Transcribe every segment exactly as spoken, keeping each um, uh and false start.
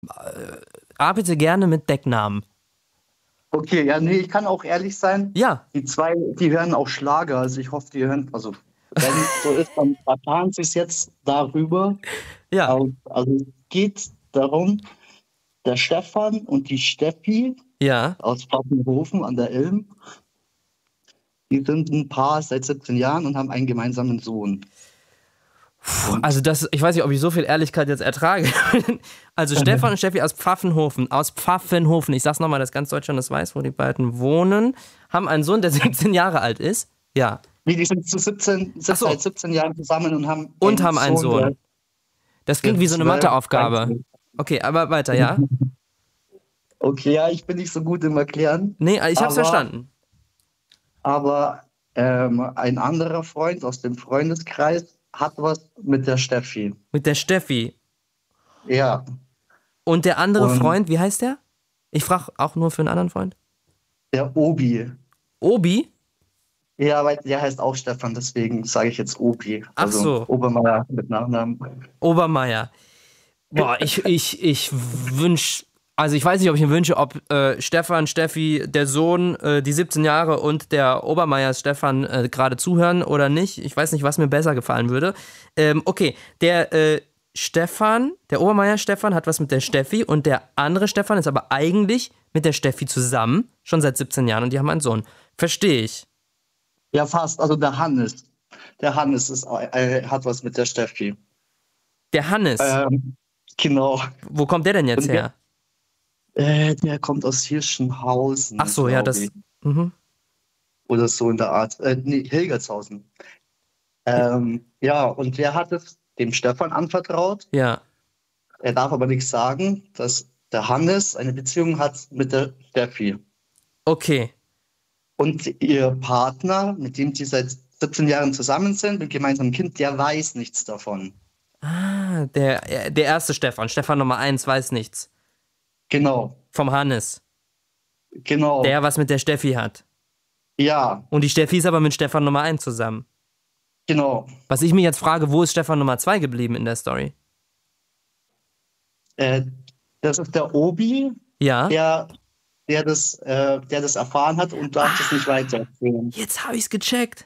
A, bitte gerne mit Decknamen. Okay, ja, nee, ich kann auch ehrlich sein. Ja. Die zwei, die hören auch Schlager. Also ich hoffe, die hören, also wenn so ist, dann verfahren sie es jetzt darüber. Ja. Also, also es geht darum, der Stefan und die Steffi Ja. aus Pfaffenhofen an der Ilm, die sind ein Paar seit siebzehn Jahren und haben einen gemeinsamen Sohn. Und Also das, ich weiß nicht, ob ich so viel Ehrlichkeit jetzt ertrage. Also Stefan und Steffi aus Pfaffenhofen, aus Pfaffenhofen, ich sag's nochmal, dass ganz Deutschland das weiß, wo die beiden wohnen, haben einen Sohn, der siebzehn Jahre alt ist. Ja. wie die sind zu siebzehn, sind so. seit siebzehn Jahren zusammen und haben Und haben einen Sohn. der, Das klingt der wie so eine zwölf, Matheaufgabe. dreizehn. Okay, aber weiter, ja? Okay, ja, ich bin nicht so gut im Erklären, Nee, ich hab's aber, verstanden. aber ähm, ein anderer Freund aus dem Freundeskreis hat was mit der Steffi. Mit der Steffi. Ja, Und der andere und Freund, wie heißt der? Ich frage auch nur für einen anderen Freund. der Obi. Obi? Ja, weil der heißt auch Stefan, deswegen sage ich jetzt Obi. Ach Also so, Obermeier mit Nachnamen. Obermeier. Boah, ich, ich, ich wünsch, also ich weiß nicht, ob ich mir wünsche, ob äh, Stefan, Steffi, der Sohn, äh, die siebzehn Jahre und der Obermeier Stefan äh, gerade zuhören oder nicht. Ich weiß nicht, was mir besser gefallen würde. Ähm, okay, der äh, Stefan, der Obermeier Stefan hat was mit der Steffi und der andere Stefan ist aber eigentlich mit der Steffi zusammen, schon seit siebzehn Jahren und die haben einen Sohn. Verstehe ich. Ja, fast. Also der Hannes. Der Hannes ist, äh, hat was mit der Steffi. Der Hannes, Ähm, genau. wo kommt der denn jetzt Und der, her? äh, der kommt aus Ach Hirschenhausen, so, ja, glaube das. ich. Mhm. Oder so in der Art. Äh, nee, Hilgertshausen. Ähm, ja, und der hat es dem Stefan anvertraut. Ja, Er darf aber nicht sagen, dass der Hannes eine Beziehung hat mit der Steffi. okay. Und ihr Partner, mit dem sie seit siebzehn Jahren zusammen sind, mit gemeinsamem Kind, der weiß nichts davon. Ah, der, der erste Stefan, Stefan Nummer eins, weiß nichts. Genau, Vom Hannes, genau. der was mit der Steffi hat. Ja, Und die Steffi ist aber mit Stefan Nummer eins zusammen. genau. Was ich mir jetzt frage, wo ist Stefan Nummer zwei geblieben in der Story? Äh, das ist der Obi, Ja? der, der, das, äh, der das erfahren hat und darf das nicht weitererzählen. Jetzt habe ich's gecheckt.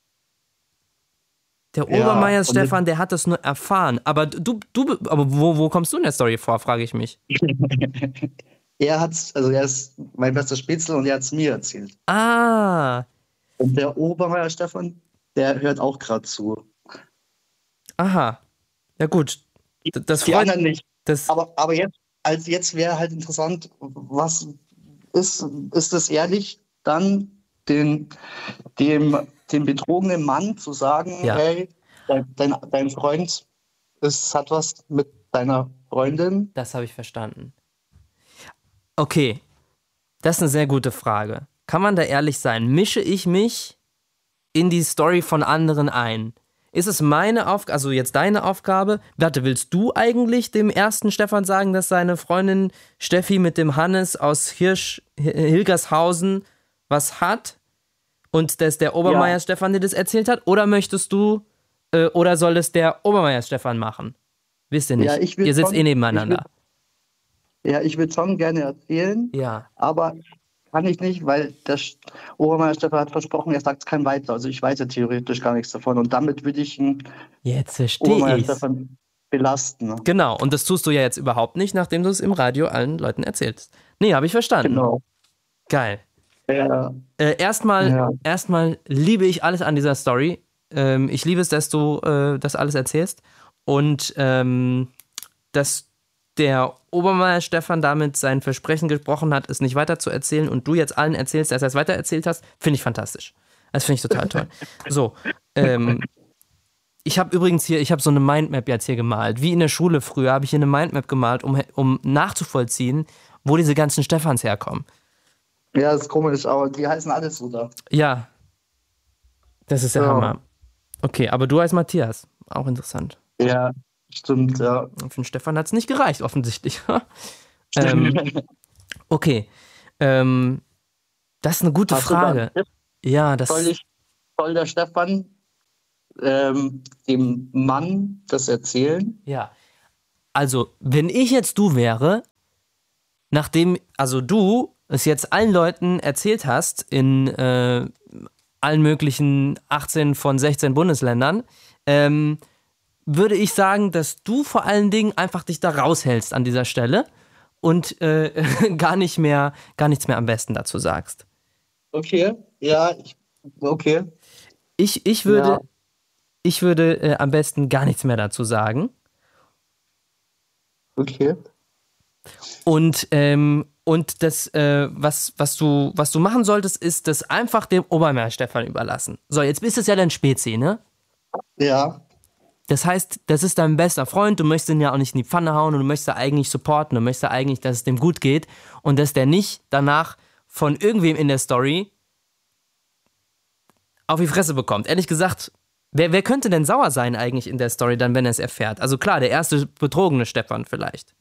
Der Ja, Obermeier und das, Stefan, der hat das nur erfahren. Aber du, du, aber wo, wo kommst du in der Story vor, frage ich mich. er hat's, also er ist mein bester Spätzle und er hat es mir erzählt. Ah, Und der Obermeier Stefan, der hört auch gerade zu. aha. Ja gut, D- das Die freut, anderen nicht. das, Aber, aber jetzt, als jetzt wäre halt interessant, was ist, ist es ehrlich, dann den, dem, dem betrogenen Mann zu sagen, ja. hey, dein, dein, dein Freund ist, hat was mit deiner Freundin. Das habe ich verstanden. Okay, das ist eine sehr gute Frage. Kann man da ehrlich sein? Mische ich mich in die Story von anderen ein? Ist es meine Aufgabe, also jetzt deine Aufgabe? Warte, willst du eigentlich dem ersten Stefan sagen, dass seine Freundin Steffi mit dem Hannes aus Hirsch, Hilgershausen was hat? Und dass der Obermeier Ja, Stefan dir das erzählt hat? Oder möchtest du, äh, oder soll es der Obermeier Stefan machen? Wisst ihr ja, nicht. ich Ihr würde sitzt eh schon, ich würd, nebeneinander. ja, ich würd schon gerne erzählen, Ja. aber kann ich nicht, weil der Sch- Obermeier Stefan hat versprochen, er sagt es kein weiter. Also ich weiß ja theoretisch gar nichts davon. Und damit würde ich einen Jetzt verstehe Obermeier ich's. Stefan belasten. Genau, und das tust du ja jetzt überhaupt nicht, nachdem du es im Radio allen Leuten erzählst. Nee, habe ich verstanden. Genau. Geil. Ja, Äh, erstmal, ja. erstmal liebe ich alles an dieser Story. Ähm, ich liebe es, dass du äh, das alles erzählst. Und ähm, dass der Obermeier Stefan damit sein Versprechen gesprochen hat, es nicht weiter zu erzählen und du jetzt allen erzählst, dass er es weiter erzählt hast, finde ich fantastisch. Das finde ich total toll. So, ähm, ich habe übrigens hier, ich habe so eine Mindmap jetzt hier gemalt. Wie in der Schule früher habe ich hier eine Mindmap gemalt, um, um nachzuvollziehen, wo diese ganzen Stefans herkommen. Ja, ist komisch, aber die heißen alles so da. Ja, das ist der Ja, Hammer. Okay, aber du als Matthias, auch interessant. ja, stimmt, ja. Und für den Stefan hat es nicht gereicht, offensichtlich. ähm, okay, ähm, das ist eine gute Hast du da einen Frage. Tipp? Ja, Soll das, ich, soll der Stefan ähm, dem Mann das erzählen? ja. Also, wenn ich jetzt du wäre, nachdem, also du es jetzt allen Leuten erzählt hast, in äh, allen möglichen achtzehn von sechzehn Bundesländern, ähm, würde ich sagen, dass du vor allen Dingen einfach dich da raushältst an dieser Stelle und äh, gar nicht mehr, gar nichts mehr am besten dazu sagst. Okay, ja, ich, okay. Ich, ich würde, Ja. ich würde äh, am besten gar nichts mehr dazu sagen. Okay. Und, ähm, und das, äh, was, was, du, was du machen solltest, ist das einfach dem Obermeier-Stefan überlassen. So, jetzt bist es ja dein Spezi, ne? Ja. Das heißt, das ist dein bester Freund, du möchtest ihn ja auch nicht in die Pfanne hauen und du möchtest eigentlich supporten, du möchtest eigentlich, dass es dem gut geht und dass der nicht danach von irgendwem in der Story auf die Fresse bekommt. Ehrlich gesagt, wer, wer könnte denn sauer sein eigentlich in der Story dann, wenn er es erfährt? Also klar, der erste betrogene Stefan vielleicht.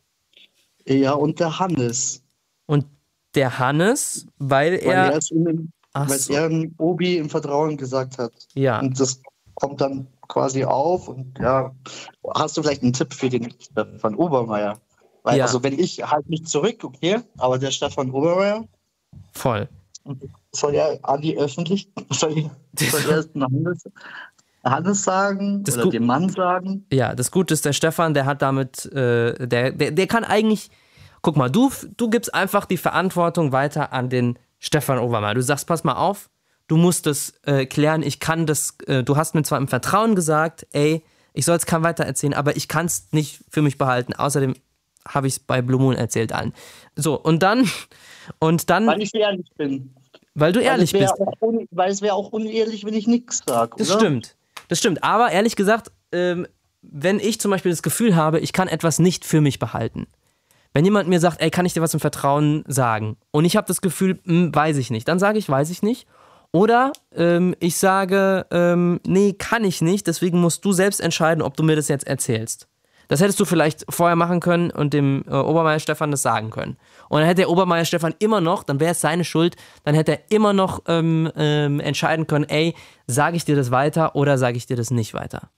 Ja, und der Hannes. Und der Hannes, weil Weil er... er es ihm, Ach weil so. er ihm Obi im Vertrauen gesagt hat. Ja. Und das kommt dann quasi auf. Und ja, hast du vielleicht einen Tipp für den Stefan Obermeier? Weil, Ja. also, wenn ich halt mich zurück, okay, aber der Stefan Obermeier, Voll. soll er an die Öffentlich, soll, er- soll er es dem Hannes, Hannes sagen Das oder Gu- dem Mann sagen? Ja, das Gute ist, der Stefan, der hat damit, äh, der, der, der kann eigentlich, guck mal, du, du gibst einfach die Verantwortung weiter an den Stefan Obermeier. Du sagst, pass mal auf, du musst das äh, klären, ich kann das, äh, du hast mir zwar im Vertrauen gesagt, ey, ich soll es keinem weiter erzählen, aber ich kann es nicht für mich behalten. Außerdem habe ich es bei Blue Moon erzählt allen. So, und dann, und dann, Weil ich ehrlich bin. weil du ehrlich weil es bist. wär auch un, weil es wäre auch unehrlich, wenn ich nichts sage, Das oder? stimmt. Das stimmt. Aber ehrlich gesagt, ähm, wenn ich zum Beispiel das Gefühl habe, ich kann etwas nicht für mich behalten. Wenn jemand mir sagt, ey, kann ich dir was im Vertrauen sagen? Und ich habe das Gefühl, hm, weiß ich nicht. Dann sage ich, weiß ich nicht. Oder ähm, ich sage, ähm, nee, kann ich nicht. Deswegen musst du selbst entscheiden, ob du mir das jetzt erzählst. Das hättest du vielleicht vorher machen können und dem äh, Obermeier Stefan das sagen können. Und dann hätte der Obermeier Stefan immer noch, dann wäre es seine Schuld, dann hätte er immer noch ähm, ähm, entscheiden können, ey, sage ich dir das weiter oder sage ich dir das nicht weiter.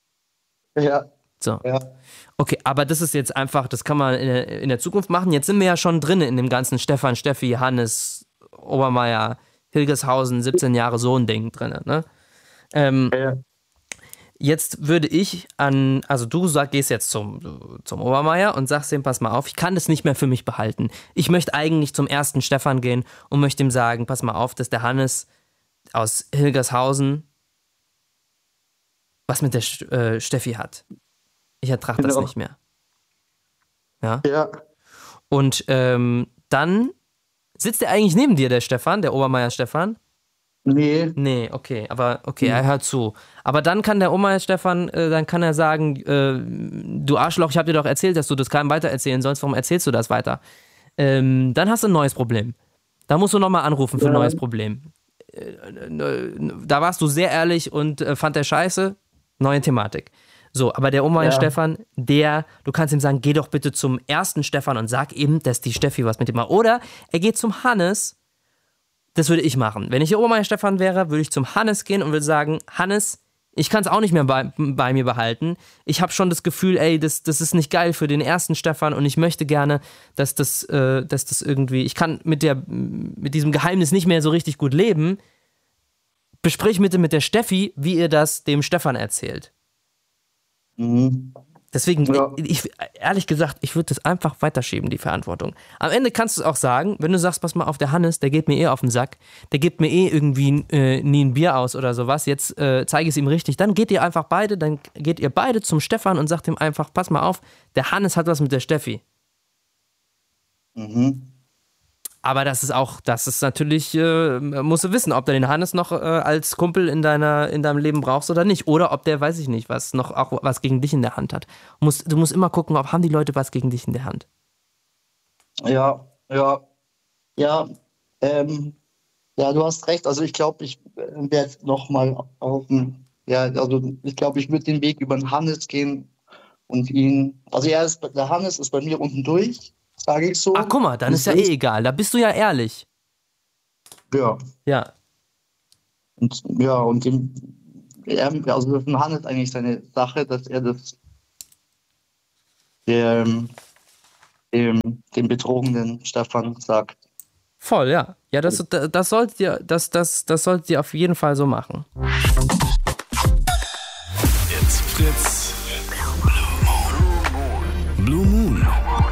Ja. So. Ja. Okay, aber das ist jetzt einfach, das kann man in der, in der Zukunft machen. Jetzt sind wir ja schon drin in dem ganzen Stefan, Steffi, Hannes, Obermeier, Hilgershausen, siebzehn Jahre Sohn-Ding drin. Ne? Ähm, Ja. Jetzt würde ich an, also du sag, gehst jetzt zum, zum Obermeier und sagst ihm, pass mal auf, ich kann das nicht mehr für mich behalten. Ich möchte eigentlich zum ersten Stefan gehen und möchte ihm sagen, pass mal auf, dass der Hannes aus Hilgershausen was mit der St- äh, Steffi hat. Ich ertrage das Genau. nicht mehr. Ja. Ja. Und ähm, dann sitzt er eigentlich neben dir, der Stefan, der Obermeier Stefan. Nee. Nee, okay, aber okay, er hört zu. Aber dann kann der Oma Stefan, äh, dann kann er sagen, äh, du Arschloch, ich habe dir doch erzählt, dass du das keinem weitererzählen sollst, warum erzählst du das weiter? Ähm, dann hast du ein neues Problem. Da musst du nochmal anrufen für ein Ja. neues Problem. Äh, äh, da warst du sehr ehrlich und äh, fand der scheiße, neue Thematik. So, aber der Oma Ja. Stefan, der, du kannst ihm sagen, geh doch bitte zum ersten Stefan und sag ihm, dass die Steffi was mit ihm macht. Oder er geht zum Hannes. Das würde ich machen. Wenn ich der Obermeier Stefan wäre, würde ich zum Hannes gehen und würde sagen, Hannes, ich kann es auch nicht mehr bei, bei mir behalten. Ich habe schon das Gefühl, ey, das, das ist nicht geil für den ersten Stefan und ich möchte gerne, dass das, äh, dass das irgendwie, ich kann mit, der, mit diesem Geheimnis nicht mehr so richtig gut leben. Besprich bitte mit der Steffi, wie ihr das dem Stefan erzählt. Mhm. Deswegen, Ja. ich, ehrlich gesagt, ich würde das einfach weiterschieben, die Verantwortung. Am Ende kannst du es auch sagen, wenn du sagst, pass mal auf, der Hannes, der geht mir eh auf den Sack, der gibt mir eh irgendwie äh, nie ein Bier aus oder sowas, jetzt äh, zeige ich es ihm richtig, dann geht ihr einfach beide, dann geht ihr beide zum Stefan und sagt ihm einfach, pass mal auf, der Hannes hat was mit der Steffi. Mhm. Aber das ist auch, das ist natürlich, äh, musst du wissen, ob du den Hannes noch äh, als Kumpel in deiner, in deinem Leben brauchst oder nicht. Oder ob der, weiß ich nicht, was noch auch was gegen dich in der Hand hat. Musst, du musst immer gucken, ob haben die Leute was gegen dich in der Hand. Ja, ja, ja, ähm, ja, du hast recht. Also ich glaube, ich äh, werde nochmal auf den, ja, also ich glaube, ich würde den Weg über den Hannes gehen und ihn, also er ist, der Hannes ist bei mir unten durch, sage ich so. Ach, guck mal, dann Das ist ja eh egal. Da bist du ja ehrlich. Ja, Ja. und ja, und dem, er, also für den Hannes eigentlich seine Sache, dass er das dem, dem, dem betrogenen Stefan sagt. Voll, ja. Ja, das, das, das solltet ihr, das, das, das solltet ihr auf jeden Fall so machen. It's Fritz. Blue Moon.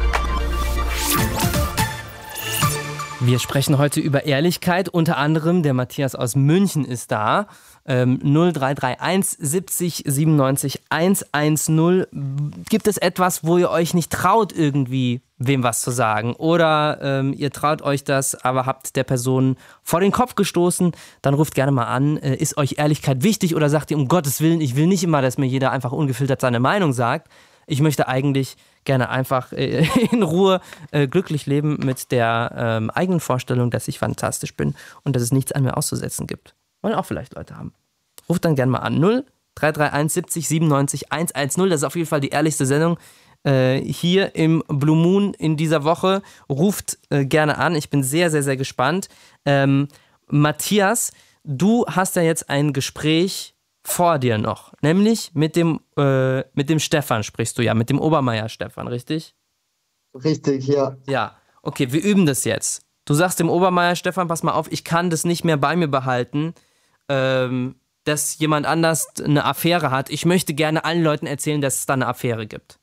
Wir sprechen heute über Ehrlichkeit. Unter anderem der Matthias aus München ist da. Ähm, null drei drei eins siebzig siebenundneunzig hundertzehn. Gibt es etwas, wo ihr euch nicht traut, irgendwie wem was zu sagen? Oder ähm, ihr traut euch das, aber habt der Person vor den Kopf gestoßen? Dann ruft gerne mal an. Äh, ist euch Ehrlichkeit wichtig oder sagt ihr, um Gottes Willen, ich will nicht immer, dass mir jeder einfach ungefiltert seine Meinung sagt. Ich möchte eigentlich gerne einfach äh, in Ruhe äh, glücklich leben mit der ähm, eigenen Vorstellung, dass ich fantastisch bin und dass es nichts an mir auszusetzen gibt. Wollen auch vielleicht Leute haben. Ruft dann gerne mal an. null drei drei eins siebzig siebenundneunzig hundertzehn. Das ist auf jeden Fall die ehrlichste Sendung äh, hier im Blue Moon in dieser Woche. Ruft äh, gerne an. Ich bin sehr, sehr, sehr gespannt. Ähm, Matthias, du hast ja jetzt ein Gespräch vor dir noch. Nämlich mit dem, äh, mit dem Stefan sprichst du ja. Mit dem Obermeier Stefan, richtig? Richtig, ja. Ja. Okay, wir üben das jetzt. Du sagst dem Obermeier Stefan, pass mal auf, ich kann das nicht mehr bei mir behalten, ähm, dass jemand anders eine Affäre hat. Ich möchte gerne allen Leuten erzählen, dass es da eine Affäre gibt.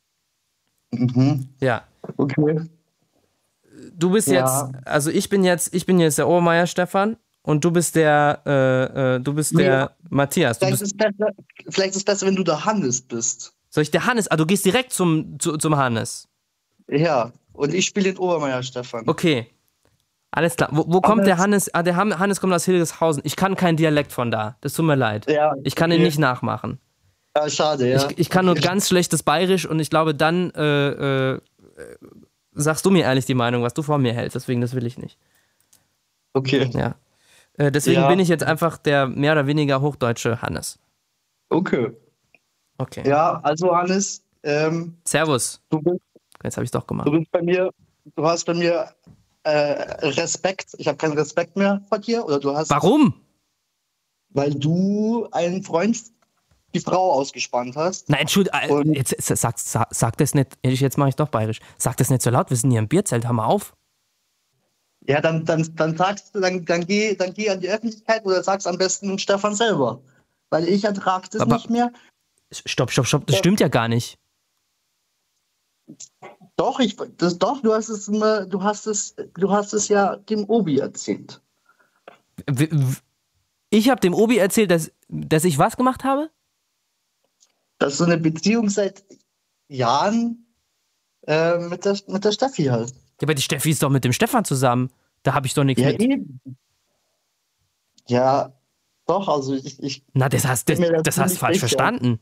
Mhm. Ja. Okay. Du bist Ja. jetzt, also ich bin jetzt, ich bin jetzt der Obermeier Stefan und du bist der, äh, äh, du bist Nee, der Matthias. Du Vielleicht bist, ist, besser, vielleicht ist es besser, wenn du der Hannes bist. soll ich der Hannes? Ah, du gehst direkt zum, zu, zum Hannes. Ja, und ich spiele den Obermeier Stefan. Okay. Alles klar. Wo, wo kommt Hannes. der Hannes? Ah, der Han- Hannes kommt aus Hildeshausen. Ich kann keinen Dialekt von da. Das tut mir leid. Ja, Ich kann ihn okay. nicht nachmachen. Ja, schade, ja. Ich, ich kann nur ganz schlechtes Bayerisch und ich glaube, dann äh, äh, sagst du mir ehrlich die Meinung, was du von mir hältst. Deswegen, das will ich nicht. Okay. Ja. Äh, deswegen Ja. bin ich jetzt einfach der mehr oder weniger hochdeutsche Hannes. Okay. Okay. Ja, also Hannes, ähm, Servus. du bist, Jetzt habe ich es doch gemacht. du bist bei mir, du hast bei mir äh, Respekt. Ich habe keinen Respekt mehr vor dir. Oder du hast, Warum? weil du einen Freund, die Frau ausgespannt hast. Nein, Entschuldigung, äh, Und- jetzt, jetzt sag, sag, sag das nicht, jetzt mache ich doch bayerisch. Sag das nicht so laut, wir sind hier im Bierzelt, hör mal auf. Ja, dann, dann, dann sagst du, dann, dann geh, dann geh an die Öffentlichkeit oder sag's am besten dem Stefan selber. Weil ich ertrag das Aber- nicht mehr. Stopp, stopp, stopp, das Ja. stimmt ja gar nicht. Doch, ich, das, doch, du hast es immer, du hast es, du hast es ja dem Obi erzählt. W- w- Ich habe dem Obi erzählt, dass, dass ich was gemacht habe? Dass du eine Beziehung seit Jahren äh, mit, der, mit der Steffi hast. Ja, aber die Steffi ist doch mit dem Stefan zusammen. Da habe ich doch nichts Ja, mit. eben. Ja, doch, also ich, ich, Na, das hast, das, bin mir da das hast du ziemlich falsch sicher. verstanden.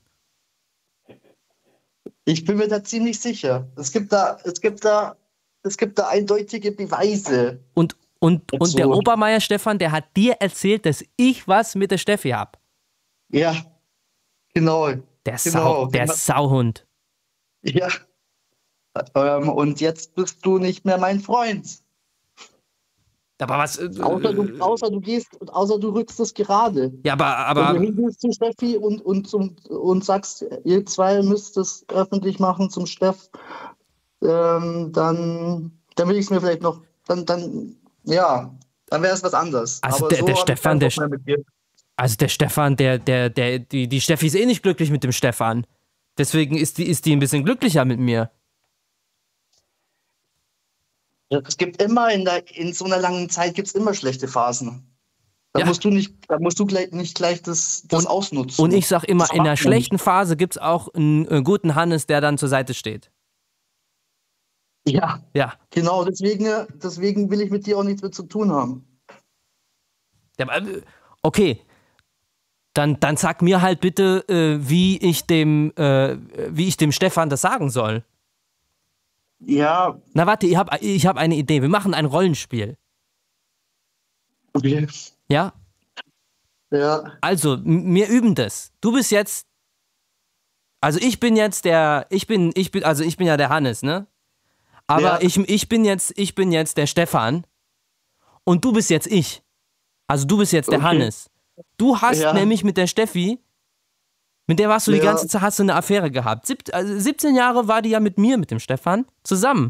ich bin mir da ziemlich sicher. Es gibt da, es gibt da, es gibt da eindeutige Beweise. Und, und, Jetzt und der so. Obermeier Stefan, der hat dir erzählt, dass ich was mit der Steffi habe. Ja, genau. Der, Genau, Sau, der genau. Sauhund. Ja. Ähm, und jetzt bist du nicht mehr mein Freund. Aber was. Äh, Außer du, außer du gehst, außer du rückst es gerade. ja, aber. Wenn aber du hingehst zu Steffi und, und, zum, und sagst, ihr zwei müsst es öffentlich machen zum Steff, ähm, dann, dann will ich es mir vielleicht noch, dann, dann, ja, dann wäre es was anderes. Also Aber der- so der hab ich Stefan, keinen der Bock mehr mit dir. Also der Stefan, der, der, der, die, die Steffi ist eh nicht glücklich mit dem Stefan. Deswegen ist die, ist die ein bisschen glücklicher mit mir. Ja, es gibt immer in, der, in so einer langen Zeit gibt's immer schlechte Phasen. Da Ja. musst du nicht, da musst du gleich, nicht gleich das, das Und- ausnutzen. Und ich sag immer, Das in einer macht man schlechten Phase gibt's auch einen äh, guten Hannes, der dann zur Seite steht. nicht. Ja, Ja. genau, deswegen, deswegen will ich mit dir auch nichts mehr zu tun haben. Ja, aber, äh, okay. Dann, dann sag mir halt bitte, äh, wie ich dem, äh, wie ich dem Stefan das sagen soll. Ja, Na warte, ich habe ich hab eine Idee. Wir machen ein Rollenspiel. okay. Ja? Ja, Also, m- wir üben das. Du bist jetzt. Also ich bin jetzt der. Ich bin, ich bin, also ich bin ja der Hannes, ne? Aber Ja. ich, ich bin jetzt, ich bin jetzt der Stefan. Und du bist jetzt ich. Also du bist jetzt der Okay. Hannes. Du hast Ja. nämlich mit der Steffi Mit der warst du die Ja. ganze Zeit, hast du eine Affäre gehabt. Sieb, also siebzehn Jahre war die ja mit mir, mit dem Stefan, zusammen.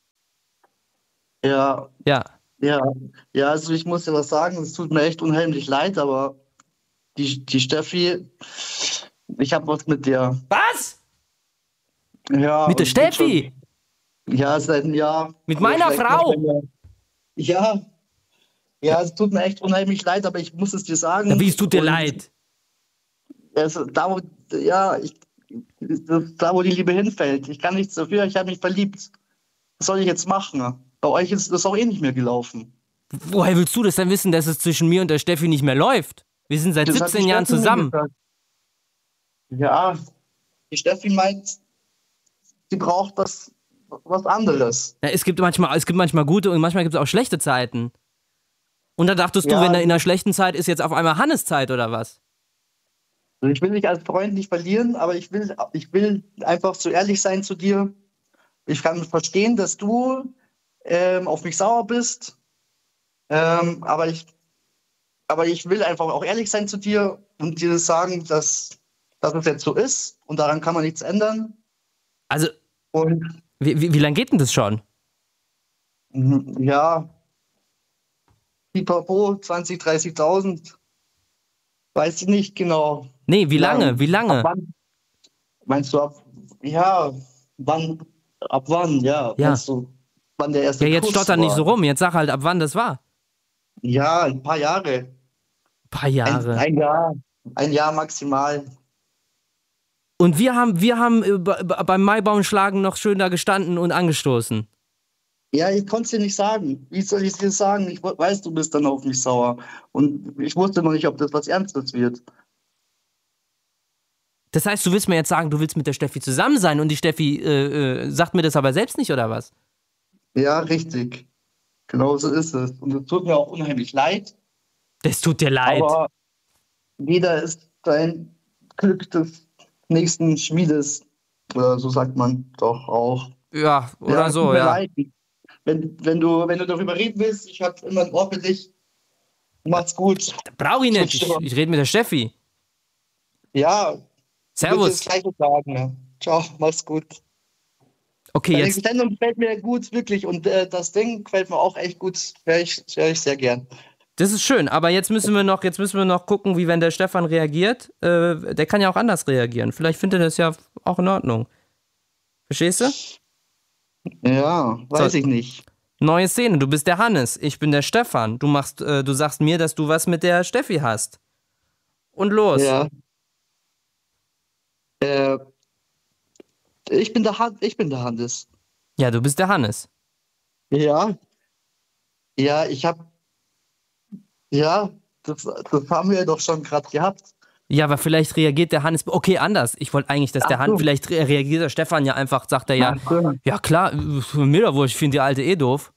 Ja, Ja. ja, ja, also ich muss dir was sagen, es tut mir echt unheimlich leid, aber die, die Steffi, ich habe was mit der. Was? Ja, Mit der und geht Steffi? schon- Ja, seit einem Jahr. Mit Oder meiner vielleicht Frau? noch länger. Ja, ja, es tut mir echt unheimlich leid, aber ich muss es dir sagen. Ja, wie, es tut dir Und leid? Also, da, wo, ja, ich, da, wo die Liebe hinfällt. Ich kann nichts dafür, ich habe mich verliebt. Was soll ich jetzt machen? Bei euch ist das auch eh nicht mehr gelaufen. Woher willst du das denn wissen, dass es zwischen mir und der Steffi nicht mehr läuft? Wir sind seit Das hat siebzehn die Jahren Steffi mir zusammen. gesagt. Ja, die Steffi meint, sie braucht was, was anderes. Ja, es gibt manchmal, es gibt manchmal gute und manchmal gibt es auch schlechte Zeiten. Und da dachtest Ja. du, wenn er in einer schlechten Zeit ist, jetzt auf einmal Hannes Zeit oder was? Also ich will dich als Freund nicht verlieren, aber ich will, ich will einfach so ehrlich sein zu dir. Ich kann verstehen, dass du ähm, auf mich sauer bist, ähm, aber ich, aber ich will einfach auch ehrlich sein zu dir und dir sagen, dass, dass es jetzt so ist und daran kann man nichts ändern. Also, Und wie, wie, wie lange geht denn das schon? mhm, ja, pipapo, zwanzig, dreißigtausend, weiß ich nicht genau. Nee, wie lange? Lang. Wie lange? Ab wann? Meinst du ab, ja, wann, ab wann, ja, Ja. meinst du, wann der erste Ja, jetzt Kuss stotter nicht war? so rum. Jetzt sag halt, ab wann das war. Ja, ein paar Jahre. Ein paar Ein, Jahre. ein Jahr. Ein Jahr maximal. Und wir haben, wir haben äh, be- be- beim Maibaumschlagen noch schön da gestanden und angestoßen. Ja, ich konnte es dir nicht sagen. Wie soll ich es dir sagen? Ich we- weiß, du bist dann auf mich sauer. Und ich wusste noch nicht, ob das was Ernstes wird. Das heißt, du willst mir jetzt sagen, du willst mit der Steffi zusammen sein und die Steffi äh, äh, sagt mir das aber selbst nicht, oder was? Ja, richtig. Genau so ist es. Und es tut mir auch unheimlich leid. Das tut dir leid. Aber jeder ist sein Glück des nächsten Schmiedes. Oder so sagt man doch auch. Ja, oder Ja, so, tut mir ja. leid. Wenn, wenn, du, wenn du darüber reden willst, ich habe immer ein Ohr für dich. Macht's gut. Brauch ich nicht. Ich, ich rede mit der Steffi. Ja, ich würde das Servus. Gleiche sagen. Ja. Ciao, mach's gut. Okay, Deine jetzt. Sendung gefällt mir gut, wirklich. Und äh, das Ding gefällt mir auch echt gut. Höre ich, hör ich sehr gern. Das ist schön, aber jetzt müssen wir noch, jetzt müssen wir noch gucken, wie wenn der Stefan reagiert. Äh, der kann ja auch anders reagieren. Vielleicht findet er das ja auch in Ordnung. Verstehst du? Ja, weiß So. ich nicht. Neue Szene, du bist der Hannes, ich bin der Stefan. Du machst, äh, du sagst mir, dass du was mit der Steffi hast. Und los. Ja. Äh, ich bin der Han ich bin der Hannes. Ja, du bist der Hannes. Ja. Ja, ich habe. Ja, das, das haben wir doch schon gerade gehabt. Ja, aber vielleicht reagiert der Hannes. Okay, anders. Ich wollte eigentlich, dass der Ach so. Hannes. Vielleicht re- reagiert der Stefan ja einfach, sagt er ja. Ja, klar, äh, mir doch wohl, ich finde die alte eh doof.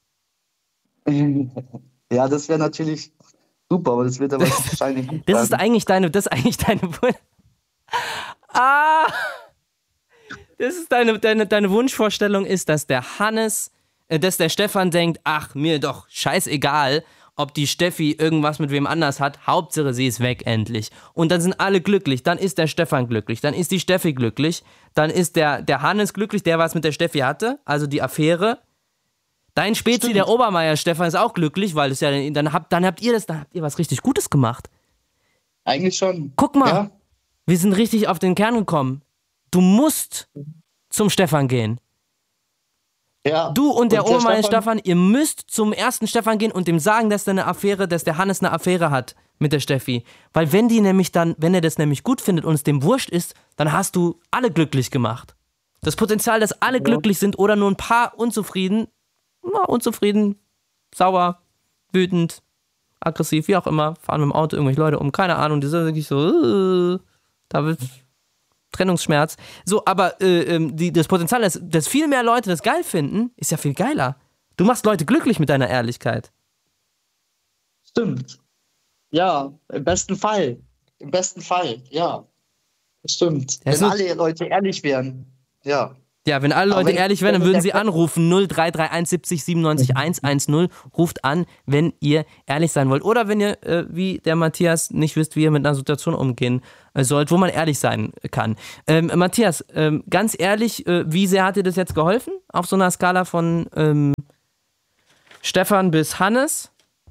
Ja, das wäre natürlich super, aber das wird aber wahrscheinlich nicht Das ist sein. eigentlich deine. Das ist eigentlich deine. Wun- ah! Das ist deine, deine, deine Wunschvorstellung ist, dass der Hannes, äh, dass der Stefan denkt, ach, mir doch scheißegal, ob die Steffi irgendwas mit wem anders hat, Hauptsache sie ist weg endlich. Und dann sind alle glücklich, dann ist der Stefan glücklich, dann ist die Steffi glücklich, dann ist der, der Hannes glücklich, der was mit der Steffi hatte, also die Affäre. Dein Spezi, Stimmt. der Obermeier Stefan, ist auch glücklich, weil es ja, dann habt, dann habt ihr das, dann habt ihr was richtig Gutes gemacht. Eigentlich schon. Guck mal, Ja? wir sind richtig auf den Kern gekommen. Du musst zum Stefan gehen. Ja. Du und der Obermeier Stefan- Stefan, ihr müsst zum ersten Stefan gehen und dem sagen, dass der eine Affäre, dass der Hannes eine Affäre hat mit der Steffi. Weil wenn die nämlich dann, wenn er das nämlich gut findet und es dem wurscht ist, dann hast du alle glücklich gemacht. Das Potenzial, dass alle glücklich sind oder nur ein paar unzufrieden, na, unzufrieden, sauer, wütend, aggressiv, wie auch immer, fahren mit dem Auto irgendwelche Leute um, keine Ahnung, die sind wirklich so, äh, da wird Trennungsschmerz. So, aber äh, ähm, die, das Potenzial, dass, dass viel mehr Leute das geil finden, ist ja viel geiler. Du machst Leute glücklich mit deiner Ehrlichkeit. Stimmt. Ja, im besten Fall. Im besten Fall, ja. Stimmt. Ja, Wenn so- alle Leute ehrlich wären. Ja. Ja, wenn alle Aber Leute wenn- ehrlich wären, dann wenn würden der sie Kopf- anrufen null drei drei eins siebzig siebenundneunzig hundertzehn. Ruft an, wenn ihr ehrlich sein wollt. Oder wenn ihr, äh, wie der Matthias, nicht wisst, wie ihr mit einer Situation umgehen äh, sollt, wo man ehrlich sein kann. Ähm, Matthias, ähm, ganz ehrlich, äh, wie sehr hat dir das jetzt geholfen? Auf so einer Skala von ähm, Stefan bis Hannes?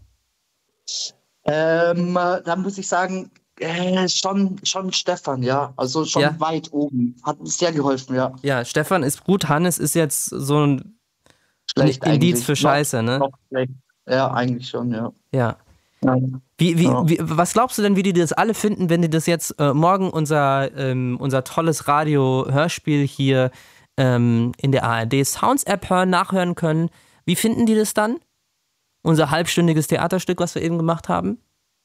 Ähm, äh, da muss ich sagen, äh, schon, schon Stefan, ja. Also schon Ja. weit oben. Hat mir sehr geholfen, ja. Ja, Stefan ist gut, Hannes ist jetzt so ein Schlecht Indiz eigentlich. für Scheiße, ne? Noch, noch schlecht. Ja, eigentlich schon, ja. Ja. ja. Wie, wie, Ja. wie, was glaubst du denn, wie die das alle finden, wenn die das jetzt äh, morgen unser, ähm, unser tolles Radio-Hörspiel hier ähm, in der A R D Sounds-App hören, nachhören können? Wie finden die das dann? Unser halbstündiges Theaterstück, was wir eben gemacht haben?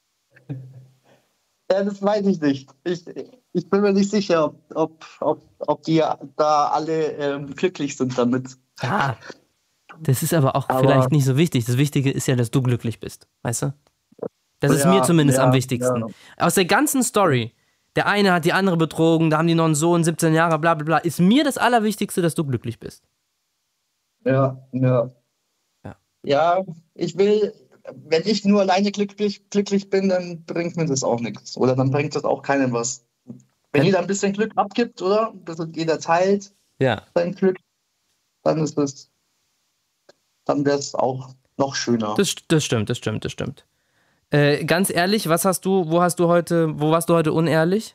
Ja, das weiß ich nicht. Ich, ich bin mir nicht sicher, ob, ob, ob, ob die da alle ähm, glücklich sind damit. Ah, das ist aber auch Aber- vielleicht nicht so wichtig. Das Wichtige ist ja, dass du glücklich bist, weißt du? Das ist Ja, mir zumindest ja, am wichtigsten. ja. Aus der ganzen Story, der eine hat die andere betrogen, da haben die noch einen Sohn, siebzehn Jahre, bla bla bla, ist mir das Allerwichtigste, dass du glücklich bist. Ja, ja. Ja. Ja, ich will, wenn ich nur alleine glücklich, glücklich bin, dann bringt mir das auch nichts. Oder dann bringt das auch keinem was. Wenn Dann- jeder ein bisschen Glück abgibt, oder? Ein bisschen jeder teilt Ja. sein Glück, dann ist es, dann wäre es auch noch schöner. Das, das stimmt, das stimmt, das stimmt. Äh, ganz ehrlich, was hast du, wo hast du heute, wo warst du heute unehrlich?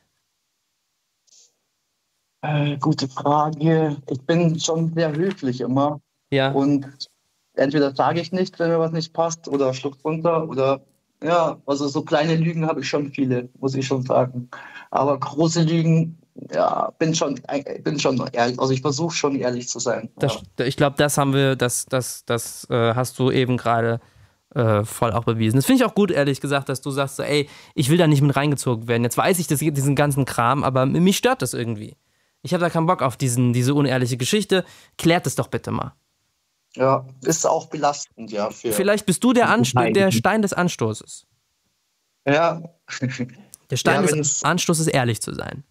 Äh, gute Frage. Ich bin schon sehr höflich immer. Ja. Und entweder sage ich nicht, wenn mir was nicht passt, oder schluck runter, oder ja, also so kleine Lügen habe ich schon viele, muss ich schon sagen. Aber große Lügen, ja, bin schon, äh, bin schon ehrlich, also ich versuche schon ehrlich zu sein. Das, ja. ich glaube, das haben wir, das, das, das äh, hast du eben gerade äh, voll auch bewiesen. Das finde ich auch gut, ehrlich gesagt, dass du sagst, so, ey, ich will da nicht mit reingezogen werden. Jetzt weiß ich das, diesen ganzen Kram, aber mich stört das irgendwie. Ich habe da keinen Bock auf diesen, diese unehrliche Geschichte. Klärt es doch bitte mal. Ja, ist auch belastend, ja. Für, Vielleicht bist du der, Anst Nein. der Stein des Anstoßes. ja. Der Stein Ja, des wenn's- Anstoßes, ehrlich zu sein.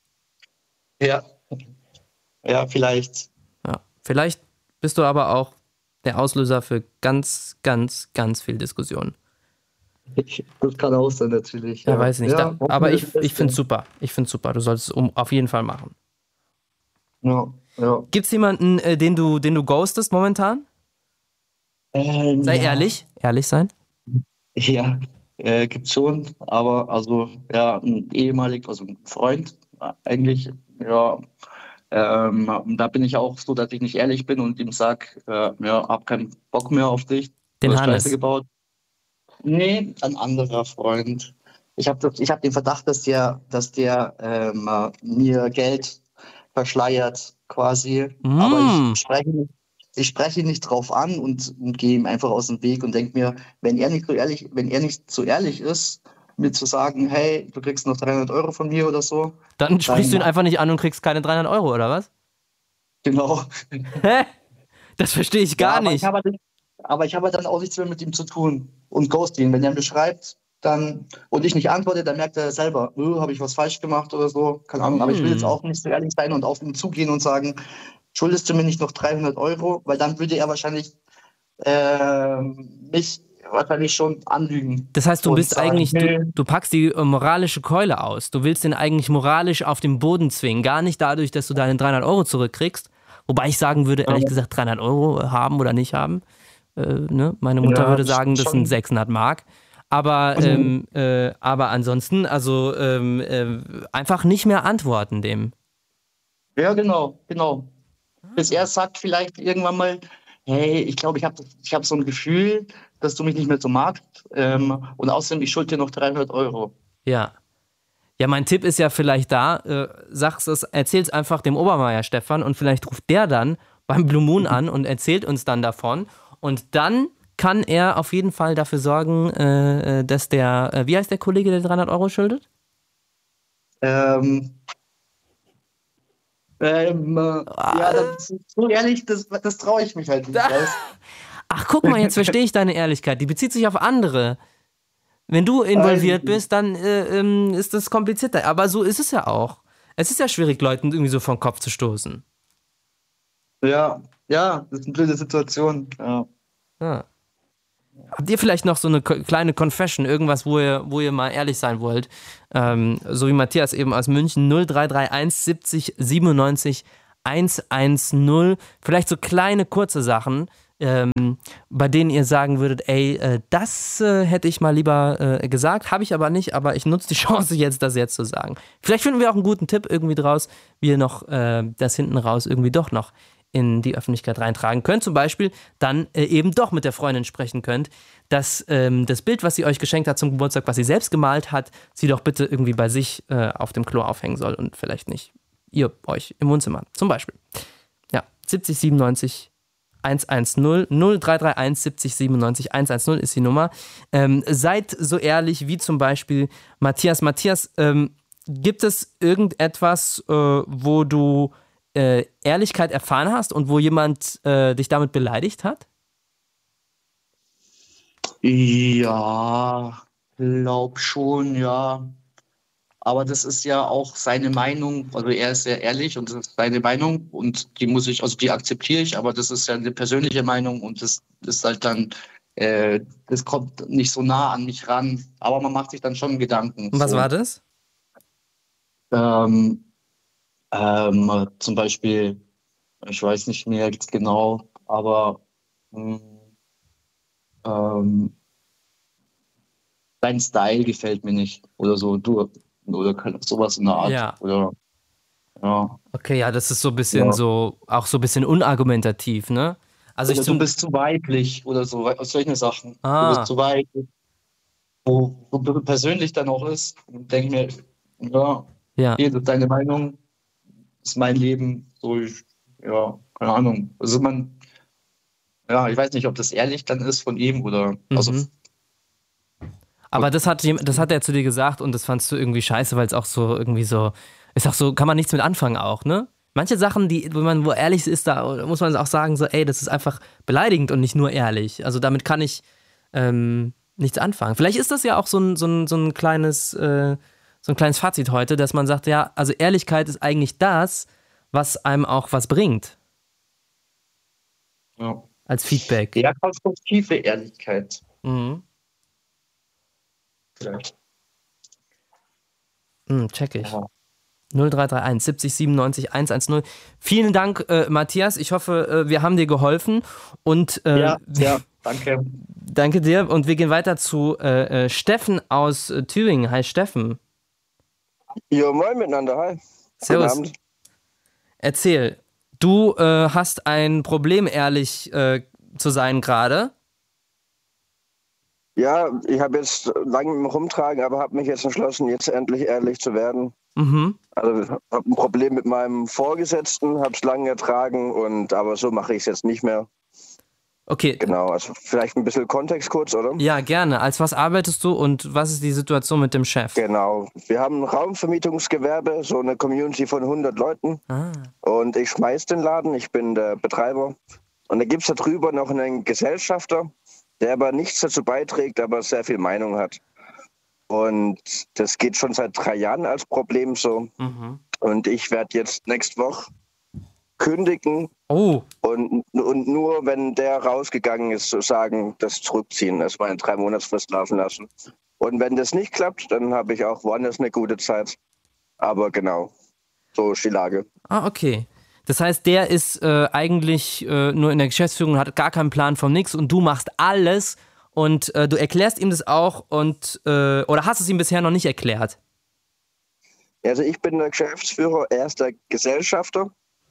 ja. Ja, vielleicht. Ja. Vielleicht bist du aber auch der Auslöser für ganz, ganz, ganz viel Diskussion. Das kann auch sein, natürlich. Ja, weiß nicht. Ja, da, hoffen aber wir ich, das Beste. ich finde es super. Ich finde es super. Du solltest es um, auf jeden Fall machen. Ja, ja. Gibt es jemanden, äh, den, du, den du ghostest momentan? Ähm, Sei ja. ehrlich. Ehrlich sein. Ja, äh, gibt's schon, aber also ja, ein ehemaliger, also ein Freund äh, eigentlich, ja, ähm, und da bin ich auch so, dass ich nicht ehrlich bin und ihm sag, äh, ja, hab keinen Bock mehr auf dich, Den du hast Hannes. Scheiße gebaut. Nee, ein anderer Freund. Ich habe ich hab den Verdacht, dass der, dass der ähm, äh, mir Geld verschleiert quasi, Mm. aber ich spreche nicht. Ich spreche ihn nicht drauf an und, und gehe ihm einfach aus dem Weg und denke mir, wenn er nicht so ehrlich, wenn er nicht so ehrlich ist, mir zu sagen, hey, du kriegst noch dreihundert Euro von mir oder so. Dann sprichst du ihn Nein. einfach nicht an und kriegst keine dreihundert Euro, oder was? Genau. Hä? Das verstehe ich gar Ja, aber nicht. Ich habe, halt- aber ich habe dann auch nichts mehr mit ihm zu tun und ghost ihn. Wenn er mir schreibt, dann und ich nicht antworte, dann merkt er selber, oh, habe ich was falsch gemacht oder so. Keine Ahnung. Aber ich will Hm. jetzt auch nicht so ehrlich sein und auf ihn zugehen und sagen, schuldest du mir nicht noch dreihundert Euro? Weil dann würde er wahrscheinlich ähm, mich wahrscheinlich schon anlügen. Das heißt, du und bist sagen, eigentlich, nee. du, du packst die äh, moralische Keule aus. Du willst den eigentlich moralisch auf den Boden zwingen. Gar nicht dadurch, dass du deine dreihundert Euro zurückkriegst. Wobei ich sagen würde, ehrlich Ja. gesagt, dreihundert Euro haben oder nicht haben. Äh, ne? Meine Mutter Ja, würde sagen, das schon. sind sechshundert Mark. Aber, Mhm. ähm, äh, aber ansonsten, also ähm, äh, einfach nicht mehr antworten dem. Ja, genau, genau. Bis er sagt vielleicht irgendwann mal, hey, ich glaube, ich habe ich hab so ein Gefühl, dass du mich nicht mehr so magst. Ähm, und außerdem, ich schulde dir noch dreihundert Euro. Ja. Ja, mein Tipp ist ja vielleicht da, äh, sag's es, erzähl's einfach dem Obermeier Stefan und vielleicht ruft der dann beim Blue Moon an und erzählt uns dann davon und dann kann er auf jeden Fall dafür sorgen, äh, äh, dass der, äh, wie heißt der Kollege, der dreihundert Euro schuldet? Ähm, ähm, äh, ja, das ist so ehrlich, das, das traue ich mich halt nicht. Weißt? Ach, guck mal, jetzt verstehe ich deine Ehrlichkeit. Die bezieht sich auf andere. Wenn du involviert bist, dann äh, ähm, ist das komplizierter. Aber so ist es ja auch. Es ist ja schwierig, Leuten irgendwie so vom Kopf zu stoßen. Ja, ja, das ist eine blöde Situation. Ja. Ja. Habt ihr vielleicht noch so eine ko- kleine Confession, irgendwas, wo ihr, wo ihr mal ehrlich sein wollt? Ähm, so wie Matthias eben aus München, null drei drei eins siebzig siebenundneunzig hundertzehn. Vielleicht so kleine, kurze Sachen, ähm, bei denen ihr sagen würdet, ey, äh, das äh, hätte ich mal lieber äh, gesagt, habe ich aber nicht, aber ich nutze die Chance jetzt, das jetzt zu sagen. Vielleicht finden wir auch einen guten Tipp irgendwie draus, wie ihr noch äh, das hinten raus irgendwie doch noch in die Öffentlichkeit reintragen könnt. Zum Beispiel dann äh, eben doch mit der Freundin sprechen könnt, dass ähm, das Bild, was sie euch geschenkt hat zum Geburtstag, was sie selbst gemalt hat, sie doch bitte irgendwie bei sich äh, auf dem Klo aufhängen soll und vielleicht nicht ihr euch im Wohnzimmer. Zum Beispiel. Ja, siebzig siebenundneunzig hundertzehn, null drei drei eins siebzig siebenundneunzig hundertzehn ist die Nummer. Ähm, seid so ehrlich wie zum Beispiel Matthias. Matthias, ähm, gibt es irgendetwas, äh, wo du äh, Ehrlichkeit erfahren hast und wo jemand äh, dich damit beleidigt hat? Ja, glaub schon, ja. Aber das ist ja auch seine Meinung. Also er ist sehr ehrlich und das ist seine Meinung und die muss ich, also die akzeptiere ich, aber das ist ja eine persönliche Meinung und das ist halt dann, äh, das kommt nicht so nah an mich ran. Aber man macht sich dann schon Gedanken. Und was So. war das? Ähm, ähm, zum Beispiel, ich weiß nicht mehr jetzt genau, aber mh, ähm, dein Style gefällt mir nicht oder so, du oder sowas in der Art Ja. oder ja. Okay, ja, das ist so ein bisschen Ja. so, auch so ein bisschen unargumentativ, ne? Also ich Oder du zum, bist zu weiblich oder so, we- solche Sachen. Du Ah. bist zu weiblich, wo, wo du persönlich dann auch ist. Und denk mir, ja, ja. okay, das ist deine Meinung, das ist mein Leben, so, ich, ja, keine Ahnung. Also man, ja, ich weiß nicht, ob das ehrlich dann ist von ihm oder, also, Mhm. Aber das hat, jem- das hat er zu dir gesagt und das fandst du irgendwie scheiße, weil es auch so irgendwie so, ist auch so, kann man nichts mit anfangen auch, ne? Manche Sachen, die, wo man wo ehrlich ist, da muss man auch sagen, so, ey, das ist einfach beleidigend und nicht nur ehrlich. Also damit kann ich ähm, nichts anfangen. Vielleicht ist das ja auch so ein, so ein, so ein kleines, äh, so ein kleines Fazit heute, dass man sagt, ja, also Ehrlichkeit ist eigentlich das, was einem auch was bringt, ja. als Feedback. Ja, konstruktive Ehrlichkeit. Mhm. Vielleicht. Mhm, check ich. Ja. null drei drei eins siebzig siebenundneunzig hundertzehn. Vielen Dank, äh, Matthias. Ich hoffe, äh, wir haben dir geholfen. Und äh, Ja, ja, danke. danke dir. Und wir gehen weiter zu äh, äh, Steffen aus äh, Thüringen. Hi, Steffen. Jo, moin miteinander, hi. Servus. Guten Abend. Erzähl. Du äh, hast ein Problem, ehrlich äh, zu sein gerade. Ja, ich habe jetzt lange mit dem Rumtragen, aber habe mich jetzt entschlossen, jetzt endlich ehrlich zu werden. Mhm. Also ich habe ein Problem mit meinem Vorgesetzten, habe es lange ertragen, und aber so mache ich es jetzt nicht mehr. Okay. Genau, also vielleicht ein bisschen Kontext kurz, oder? Ja, gerne. Als was arbeitest du und was ist die Situation mit dem Chef? Genau, wir haben ein Raumvermietungsgewerbe, so eine Community von hundert Leuten, Ah. und ich schmeiß den Laden, ich bin der Betreiber. Und da gibt es da drüber noch einen Gesellschafter, der aber nichts dazu beiträgt, aber sehr viel Meinung hat. Und das geht schon seit drei Jahren als Problem so. Mhm. Und ich werde jetzt nächste Woche kündigen Oh. und, und nur, wenn der rausgegangen ist, so sagen, das zurückziehen, das meine drei Monatsfrist laufen lassen. Und wenn das nicht klappt, dann habe ich auch woanders eine gute Zeit. Aber genau, so ist die Lage. Ah, okay. Das heißt, der ist äh, eigentlich äh, nur in der Geschäftsführung und hat gar keinen Plan von nichts und du machst alles und äh, du erklärst ihm das auch und äh, oder hast es ihm bisher noch nicht erklärt? Also ich bin der Geschäftsführer, er ist der Gesellschafter.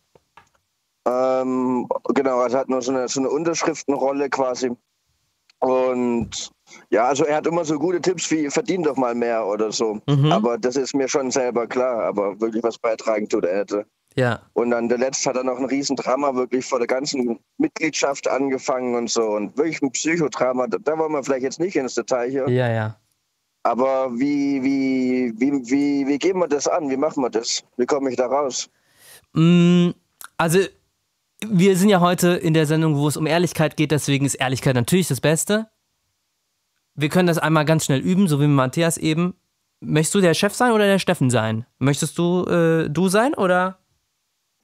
Ähm, genau, also hat nur so eine, so eine Unterschriftenrolle quasi. Und ja, also er hat immer so gute Tipps wie, verdien doch mal mehr oder so. Mhm. Aber das ist mir schon selber klar, aber wirklich was beitragen tut er hätte. Ja. Und dann der Letzte hat er noch ein Riesendrama wirklich vor der ganzen Mitgliedschaft angefangen und so. Und wirklich ein Psychodrama, da, da wollen wir vielleicht jetzt nicht ins Detail hier. Ja, ja. Aber wie, wie, wie, wie, wie gehen wir das an? Wie machen wir das? Wie komme ich da raus? Mm, also, wir sind ja heute in der Sendung, wo es um Ehrlichkeit geht, deswegen ist Ehrlichkeit natürlich das Beste. Wir können das einmal ganz schnell üben, so wie mit Matthias eben. Möchtest du der Chef sein oder der Steffen sein? Möchtest du äh, du sein oder?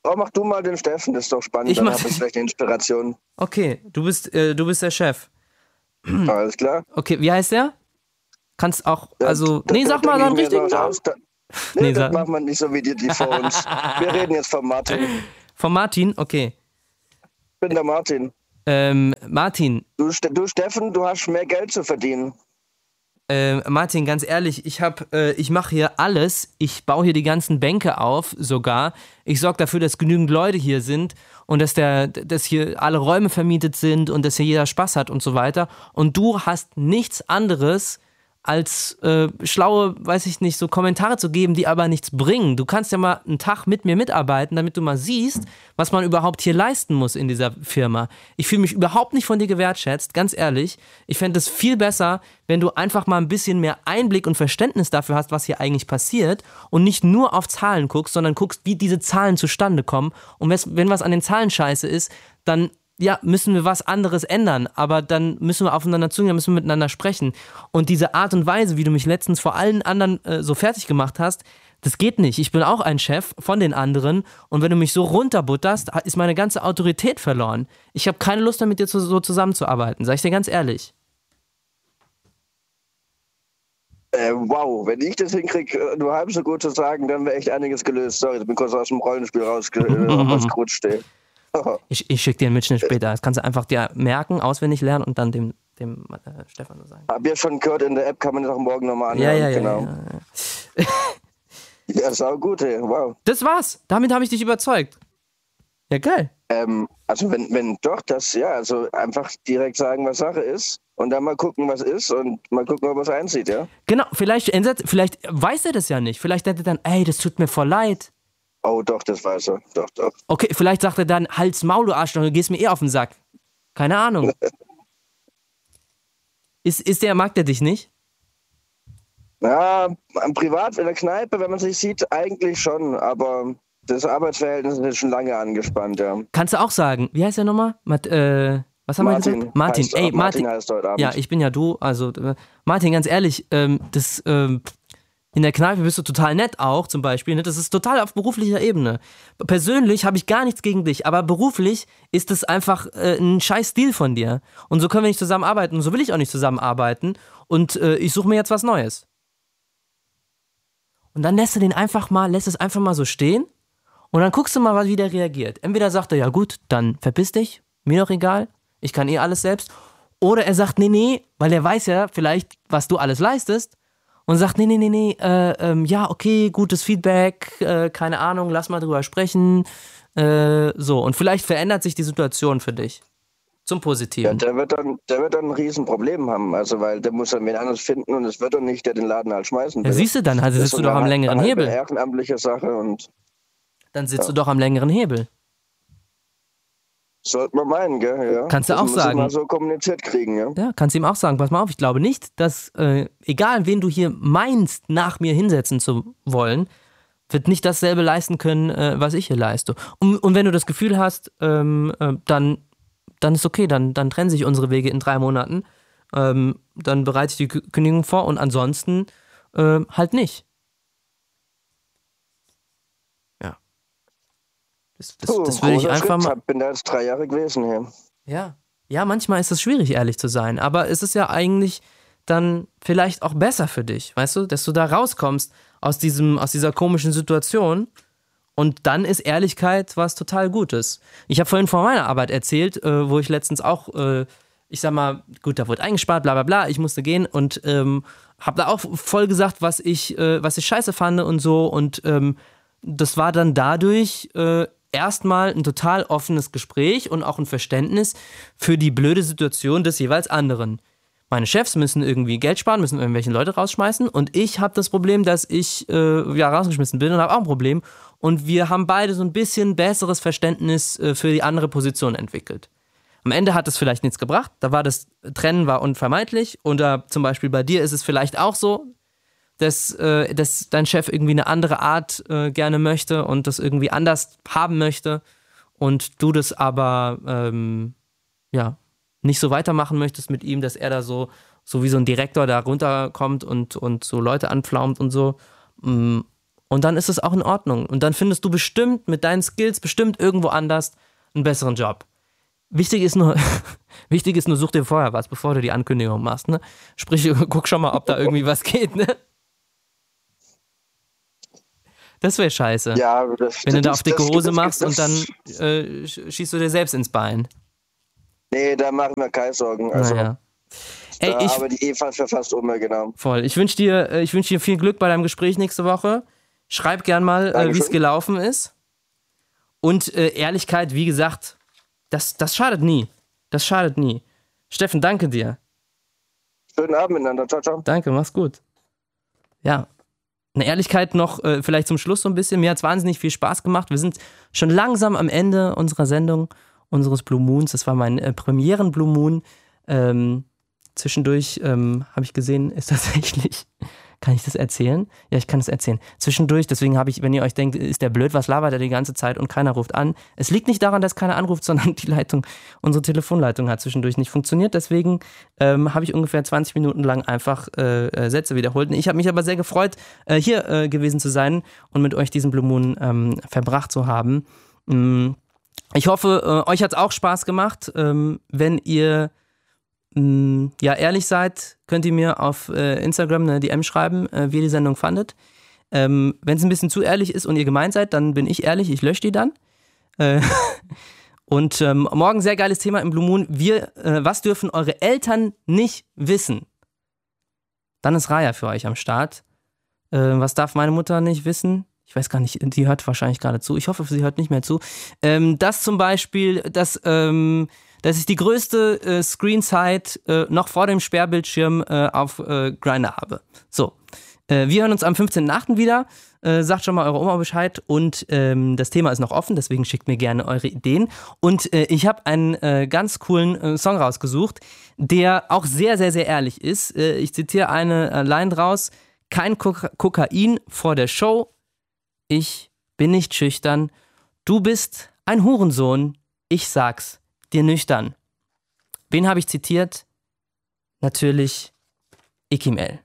Oh, mach du mal den Steffen, das ist doch spannend. Ich Dann mach habe ich den- vielleicht eine Inspiration. Okay, du bist, äh, du bist der Chef. Alles klar. Okay, wie heißt der? Kannst auch, Ja, also, da- nee, da sag mal denk deinen ich mir richtigen was Namen. aus. Da, nee, Nee, das sag- machen wir nicht so wie die, die vor uns. Wir reden jetzt von Martin. Ich Von Martin, okay. bin der Martin. Ähm, Martin, Du, Ste- du Steffen, du hast mehr Geld zu verdienen. äh, Martin, ganz ehrlich, ich hab, äh, ich mache hier alles. Ich baue hier die ganzen Bänke auf, sogar. Ich sorge dafür, dass genügend Leute hier sind und dass der, dass hier alle Räume vermietet sind und dass hier jeder Spaß hat und so weiter. Und du hast nichts anderes als äh, schlaue, weiß ich nicht, so Kommentare zu geben, die aber nichts bringen. Du kannst ja mal einen Tag mit mir mitarbeiten, damit du mal siehst, was man überhaupt hier leisten muss in dieser Firma. Ich fühle mich überhaupt nicht von dir gewertschätzt, ganz ehrlich. Ich fände es viel besser, wenn du einfach mal ein bisschen mehr Einblick und Verständnis dafür hast, was hier eigentlich passiert und nicht nur auf Zahlen guckst, sondern guckst, wie diese Zahlen zustande kommen. Und wes- wenn was an den Zahlen scheiße ist, dann ja, müssen wir was anderes ändern, aber dann müssen wir aufeinander zugehen, dann müssen wir miteinander sprechen. Und diese Art und Weise, wie du mich letztens vor allen anderen äh, so fertig gemacht hast, das geht nicht. Ich bin auch ein Chef von den anderen und wenn du mich so runterbutterst, ha- ist meine ganze Autorität verloren. Ich habe keine Lust mehr, mit dir zu, so zusammenzuarbeiten, sag ich dir ganz ehrlich. Äh, wow, wenn ich das hinkriege, nur halb so gut zu sagen, dann wäre echt einiges gelöst. Sorry, ich bin kurz aus dem Rollenspiel rausge- äh, rausgerutscht. ey. Ich, ich schicke dir einen Mitschnitt später. Das kannst du einfach dir merken, auswendig lernen und dann dem, dem äh, Stefan so sagen. Hab ihr schon gehört, in der App kann man das auch morgen nochmal Ja, anhören. ja, ja. genau. ja, ja. Ja, sau gut, ey. Wow. Das war's. Damit habe ich dich überzeugt. Ja, geil. Ähm, also wenn, wenn doch das, ja, also einfach direkt sagen, was Sache ist und dann mal gucken, was ist und mal gucken, ob er es einzieht, ja? Genau, vielleicht, ändert- vielleicht weiß er das ja nicht. Vielleicht denkt er dann, ey, das tut mir voll leid. Oh, doch, das weiß er. Doch, doch. Okay, vielleicht sagt er dann, Hals, Maul, du Arschloch, du gehst mir eh auf den Sack. Keine Ahnung. Ist, ist der, mag der dich nicht? Ja, am Privat in der Kneipe, wenn man sich sieht, eigentlich schon, aber das Arbeitsverhältnis ist schon lange angespannt, ja. Kannst du auch sagen, wie heißt der nochmal? Mat, äh, was haben wir Martin. gesagt? Martin, heißt, ey, Martin Martin. heißt heute Abend. Ja, ich bin ja du, also äh, Martin, ganz ehrlich, ähm, das ähm, in der Kneipe bist du total nett auch zum Beispiel, ne? Das ist total auf beruflicher Ebene. Persönlich habe ich gar nichts gegen dich, aber beruflich ist es einfach äh, ein scheiß Stil von dir. Und so können wir nicht zusammenarbeiten und so will ich auch nicht zusammenarbeiten und äh, ich suche mir jetzt was Neues. Und dann lässt du den einfach mal, lässt es einfach mal so stehen und dann guckst du mal, wie der reagiert. Entweder sagt er, ja gut, dann verpiss dich, mir doch egal, ich kann eh alles selbst. Oder er sagt, nee, nee, weil er weiß ja vielleicht, was du alles leistest und sagt, nee, nee, nee, nee, äh, ähm, ja, okay, gutes Feedback, äh, keine Ahnung, lass mal drüber sprechen, äh, so. Und vielleicht verändert sich die Situation für dich zum Ja, Positiven. der wird dann, der wird dann ein Riesenproblem haben, also weil der muss dann wen anderes finden und es wird dann nicht, der den Laden halt schmeißen Ja, will. siehst du, dann also Das ist sitzt du so doch am eine längeren halbe Hebel. ehrenamtliche Sache und Dann sitzt du doch am längeren Hebel. sollte man meinen, gell? Ja. Kannst du das auch muss ich sagen. mal so kommuniziert kriegen, ja. Ja, kannst ihm auch sagen, pass mal auf, ich glaube nicht, dass, äh, egal wen du hier meinst, nach mir hinsetzen zu wollen, wird nicht dasselbe leisten können, äh, was ich hier leiste. Und, und wenn du das Gefühl hast, ähm, äh, dann, dann ist okay, dann, dann trennen sich unsere Wege in drei Monaten. Ähm, dann bereite ich die K- Kündigung vor und ansonsten äh, halt nicht. Ja. Das, das, Puh, das würde ich großer einfach Schritt. mal. Hab- bin da jetzt drei Jahre gewesen hier. Ja. Ja, manchmal ist es schwierig, ehrlich zu sein, aber es ist ja eigentlich dann vielleicht auch besser für dich, weißt du, dass du da rauskommst aus diesem, aus dieser komischen Situation und dann ist Ehrlichkeit was total Gutes. Ich habe vorhin von meiner Arbeit erzählt, äh, wo ich letztens auch, äh, ich sag mal, gut, da wurde eingespart, bla bla bla, ich musste gehen und ähm, habe da auch voll gesagt, was ich, äh, was ich scheiße fand und so und ähm, das war dann dadurch äh, erstmal ein total offenes Gespräch und auch ein Verständnis für die blöde Situation des jeweils anderen. Meine Chefs müssen irgendwie Geld sparen, müssen irgendwelche Leute rausschmeißen und ich habe das Problem, dass ich äh, ja rausgeschmissen bin und habe auch ein Problem und wir haben beide so ein bisschen besseres Verständnis äh, für die andere Position entwickelt. Am Ende hat es vielleicht nichts gebracht, da war das Trennen war unvermeidlich und da zum Beispiel bei dir ist es vielleicht auch so, dass, äh, dass dein Chef irgendwie eine andere Art äh, gerne möchte und das irgendwie anders haben möchte und du das aber ähm, ja nicht so weitermachen möchtest mit ihm, dass er da so, so wie so ein Direktor da runterkommt und, und so Leute anpflaumt und so. Mm, Und dann ist es auch in Ordnung. Und dann findest du bestimmt mit deinen Skills, bestimmt irgendwo anders einen besseren Job. Wichtig ist nur, wichtig ist nur, such dir vorher was, bevor du die Ankündigung machst. Ne? Sprich, guck schon mal, ob da irgendwie was geht. Ne? Das wäre scheiße. Ja, das, Wenn du da das, auf dicke das, Hose das, machst das, und dann äh, schießt du dir selbst ins Bein. Nee, da machen wir keine Sorgen. Also, Naja. Ey, da ich, aber die Eva für fast um, genau. voll. Ich wünsche dir, äh, ich wünsch dir viel Glück bei deinem Gespräch nächste Woche. Schreib gern mal, äh, wie es gelaufen ist. Und äh, Ehrlichkeit, wie gesagt, das, das schadet nie. Das schadet nie. Steffen, danke dir. Schönen Abend miteinander. Ciao, ciao. Danke, mach's gut. Ja. Eine Ehrlichkeit noch äh, vielleicht zum Schluss so ein bisschen. Mir hat's wahnsinnig viel Spaß gemacht. Wir sind schon langsam am Ende unserer Sendung, unseres Blue Moons. Das war mein äh, Premieren Blue Moon. Ähm, zwischendurch ähm, habe ich gesehen, ist tatsächlich... Kann ich das erzählen? Ja, ich kann es erzählen. Zwischendurch, deswegen habe ich, wenn ihr euch denkt, ist der blöd, was labert er die ganze Zeit und keiner ruft an. Es liegt nicht daran, dass keiner anruft, sondern die Leitung, unsere Telefonleitung hat zwischendurch nicht funktioniert. Deswegen ähm, habe ich ungefähr zwanzig Minuten lang einfach äh, Sätze wiederholt. Ich habe mich aber sehr gefreut, äh, hier äh, gewesen zu sein und mit euch diesen Blue Moon ähm, verbracht zu haben. Ähm, ich hoffe, äh, euch hat es auch Spaß gemacht. Ähm, wenn ihr ja, ehrlich seid, könnt ihr mir auf äh, Instagram eine D M schreiben, äh, wie ihr die Sendung fandet. Ähm, wenn es ein bisschen zu ehrlich ist und ihr gemeint seid, dann bin ich ehrlich, ich lösche die dann. Äh, und ähm, morgen sehr geiles Thema im Blue Moon. Wir, äh, was dürfen eure Eltern nicht wissen? Dann ist Raya für euch am Start. Äh, was darf meine Mutter nicht wissen? Ich weiß gar nicht, die hört wahrscheinlich gerade zu. Ich hoffe, sie hört nicht mehr zu. Ähm, das zum Beispiel, dass... Ähm, dass ich die größte äh, Screenzeit äh, noch vor dem Sperrbildschirm äh, auf äh, Grindr habe. So, äh, wir hören uns am fünfzehnten achten wieder. Äh, sagt schon mal eure Oma Bescheid. Und ähm, das Thema ist noch offen, deswegen schickt mir gerne eure Ideen. Und äh, ich habe einen äh, ganz coolen äh, Song rausgesucht, der auch sehr, sehr, sehr ehrlich ist. Äh, ich zitiere eine äh, Line draus. Kein Koka- Kokain vor der Show. Ich bin nicht schüchtern. Du bist ein Hurensohn. Ich sag's dir nüchtern. Wen habe ich zitiert? Natürlich Ikimel.